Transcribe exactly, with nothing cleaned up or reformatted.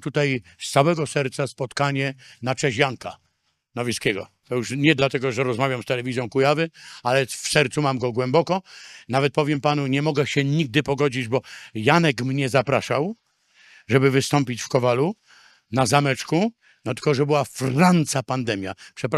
tutaj z całego serca spotkanie na cześć Janka Nowickiego. To już nie dlatego, że rozmawiam z telewizją Kujawy, ale w sercu mam go głęboko. Nawet powiem panu, nie mogę się nigdy pogodzić, bo Janek mnie zapraszał, żeby wystąpić w Kowalu na zameczku, no tylko, że była franca pandemia. Przepraszam.